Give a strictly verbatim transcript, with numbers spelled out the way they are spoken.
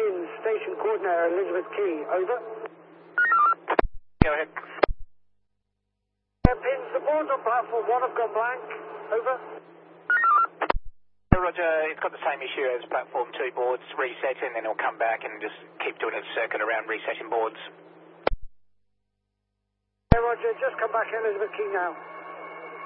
pins, station coordinator, Elizabeth Key, over. Go ahead. Yeah, pins, the boards on platform one have gone blank, over. Roger, it's got the same issue as platform two boards, resetting, then it'll come back and just keep doing its circuit around resetting boards. Yeah, Roger, just come back, Elizabeth Key now.